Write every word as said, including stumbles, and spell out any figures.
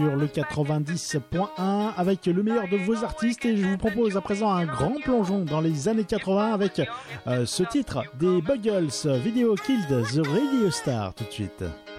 Sur le quatre-vingt-dix point un avec le meilleur de vos artistes, et je vous propose à présent un grand plongeon dans les années quatre-vingts avec euh, ce titre des Buggles, Video Killed the Radio Star, tout de suite.